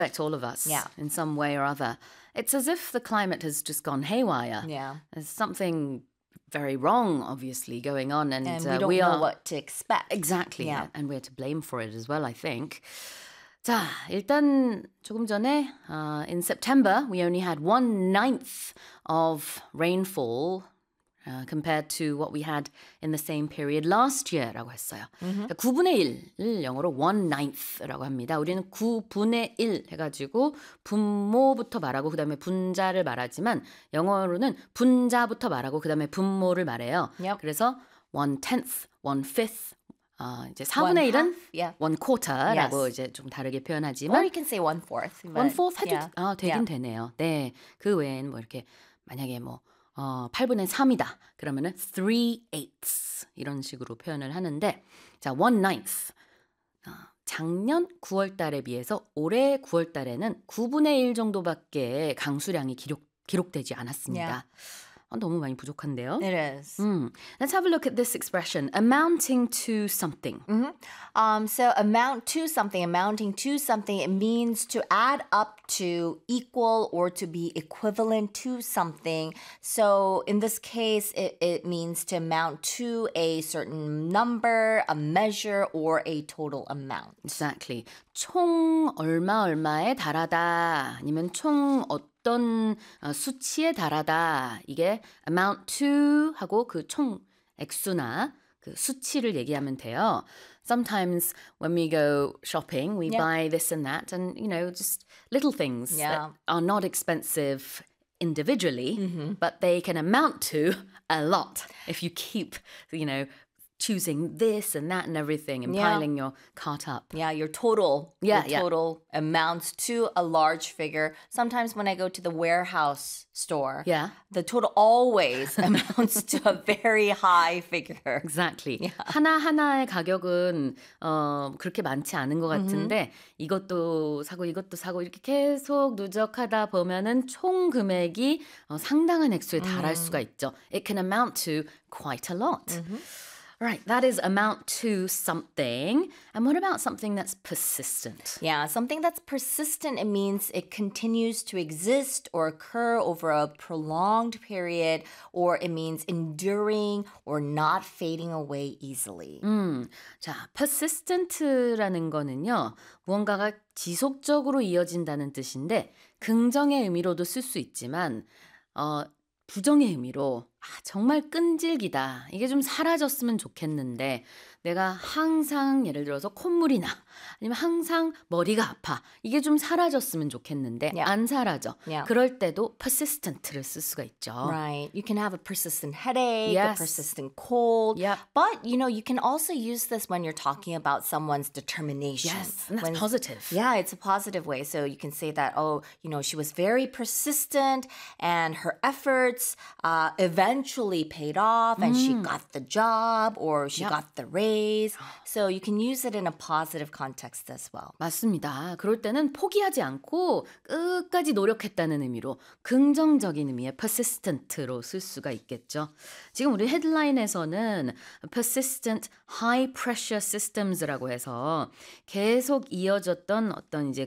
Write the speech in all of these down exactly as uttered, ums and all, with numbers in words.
affect all of us Yeah. in some way or other. It's as if the climate has just gone haywire. Yeah. There's something very wrong, obviously, going on. And, And uh, we don't we know are, what to expect. Exactly. Yeah. And we're to blame for it as well, I think. 자, 일단 조금 전에 uh, in September, we only had one ninth of rainfall uh, compared to what we had in the same period last year라고 했어요. Mm-hmm. 구분의 일을 영어로 one ninth라고 합니다. 우리는 구분의 일 해가지고 분모부터 말하고 그 다음에 분자를 말하지만 영어로는 분자부터 말하고 그 다음에 분모를 말해요. Yep. 그래서 one tenth, one fifth, 어, 이제 사분의 일은 yeah. one quarter라고 Yes. 이제 좀 다르게 Or 표현하지만 you can say one fourth. one fourth 해도 yeah. 아, 되긴 yeah. 되네요. 네, 그 외엔 뭐 이렇게 만약에 뭐 어, 팔분의 삼이다 그러면은 three eighths 이런 식으로 표현을 하는데 자 one ninth 어, 작년 구월 달에 비해서 올해 구월 달에는 구분의 일 정도밖에 강수량이 기록, 기록되지 않았습니다. Yeah. 어, 너무 많이 부족한데요. It is. 음, let's have a look at this expression, amounting to something. Mm-hmm. Um, so amount to something, amounting to something, it means to add up to, equal, or to be equivalent to something. So in this case, it, it means to amount to a certain number, a measure, or a total amount. Exactly. 총 얼마 얼마에 달하다 아니면 총 어떤 어, 수치에 달하다 이게 amount to 하고 그 총 액수나 그 수치를 얘기하면 돼요. Sometimes when we go shopping, we Yeah. buy this and that and you know just little things Yeah. that are not expensive individually, mm-hmm. but they can amount to a lot if you keep, you know, choosing this and that and everything and Yeah. piling your cart up. Yeah, your total, Yeah, your yeah. total amounts to a large figure. Sometimes when I go to the warehouse store, Yeah. the total always amounts to a very high figure. Exactly. Yeah. 하나하나의 가격은 어, 그렇게 많지 않은 것 같은데 mm-hmm. 이것도 사고 이것도 사고 이렇게 계속 누적하다 보면은 총 금액이 어, 상당한 액수에 달할 mm. 수가 있죠. It can amount to quite a lot. Mm-hmm. Right, that is amount to something. And what about something that's persistent? Yeah, something that's persistent, it means it continues to exist or occur over a prolonged period, or it means enduring or not fading away easily. 음, 자, persistent라는 거는요, 무언가가 지속적으로 이어진다는 뜻인데, 긍정의 의미로도 쓸 수 있지만, 어, 부정의 의미로 아, 정말 끈질기다. 이게 좀 사라졌으면 좋겠는데 내가 항상 예를 들어서 콧물이 나 아니면 항상 머리가 아파. 이게 좀 사라졌으면 좋겠는데 Yeah. 안 사라져. Yeah. 그럴 때도 persistent를 쓸 수가 있죠. Right. You can have a persistent headache, Yes. a persistent cold. Yep. But, you know, you can also use this when you're talking about someone's determination. Yes, and that's When- positive. Yeah, it's a positive way. So you can say that, oh, you know, she was very persistent and her efforts uh, eventually paid off and she got the job or she Yep. got the raise. So you can use it in a positive context as well. 맞습니다. 그럴 때는 포기하지 않고 끝까지 노력했다는 의미로 긍정적인 의미의 persistent로 쓸 수가 있겠죠. 지금 우리 헤드라인에서는 persistent high pressure systems라고 해서 계속 이어졌던 어떤 이제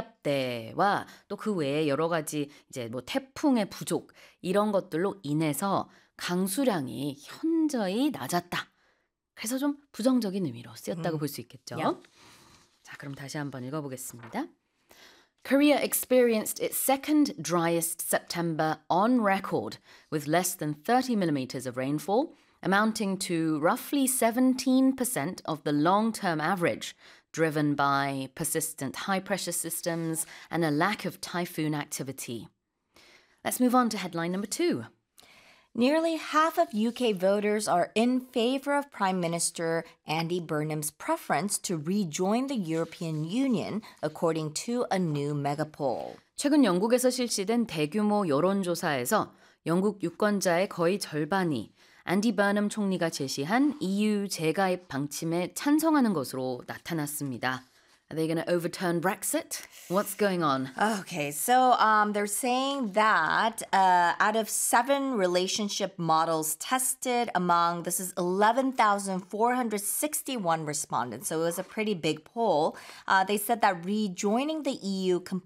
고기압대와 또 그 외에 여러 가지 이제 뭐 태풍의 부족 이런 것들로 인해서 강수량이 현저히 낮았다. 그래서 좀 부정적인 의미로 쓰였다고 볼 수 있겠죠. Yeah. 자, 그럼 다시 한번 읽어보겠습니다. Korea experienced its second driest September on record with less than thirty millimeters of rainfall, amounting to roughly seventeen percent of the long-term average, driven by persistent high-pressure systems and a lack of typhoon activity. Let's move on to headline number two. Nearly half of U K voters are in favor of Prime Minister Andy Burnham's preference to rejoin the European Union, according to a new megapoll. 최근 영국에서 실시된 대규모 여론조사에서 영국 유권자의 거의 절반이 앤디 버넘 총리가 제시한 이유 재가입 방침에 찬성하는 것으로 나타났습니다. Are they going to overturn Brexit? What's going on? Okay, so um, they're saying that uh, out of seven relationship models tested among, this is eleven thousand four hundred sixty-one respondents, so it was a pretty big poll. Uh, they said that rejoining the E U completely